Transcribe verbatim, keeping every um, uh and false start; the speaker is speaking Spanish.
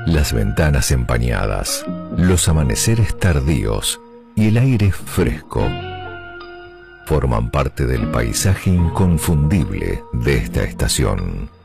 Las ventanas empañadas, los amaneceres tardíos y el aire fresco forman parte del paisaje inconfundible de esta estación.